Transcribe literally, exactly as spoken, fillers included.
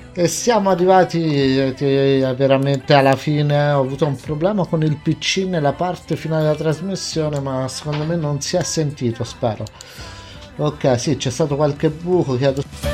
E siamo arrivati eh, veramente alla fine. Ho avuto un problema con il P C nella parte finale della trasmissione, ma secondo me non si è sentito, spero. Ok, sì, c'è stato qualche buco, chiedo